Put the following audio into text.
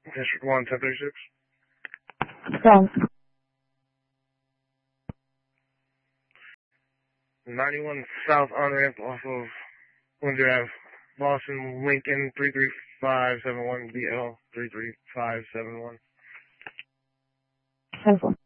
District 1, 1036. Thanks. 91 South on-ramp off of Windsor Ave. Boston, Lincoln, 33571, BL 33571. 10-4.